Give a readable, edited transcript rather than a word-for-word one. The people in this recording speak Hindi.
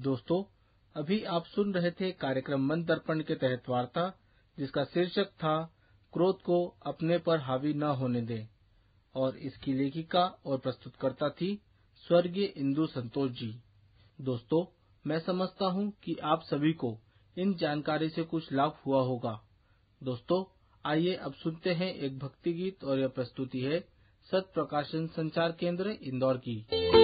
दोस्तों, अभी आप सुन रहे थे कार्यक्रम मन दर्पण के तहत वार्ता, जिसका शीर्षक था क्रोध को अपने पर हावी न होने दें, और इसकी लेखिका और प्रस्तुतकर्ता थी स्वर्गीय इंदु संतोष जी। दोस्तों, मैं समझता हूँ कि आप सभी को इन जानकारी से कुछ लाभ हुआ होगा। दोस्तों, आइए अब सुनते हैं एक भक्ति गीत, और यह प्रस्तुति है सत्य प्रकाशन संचार केंद्र इंदौर की।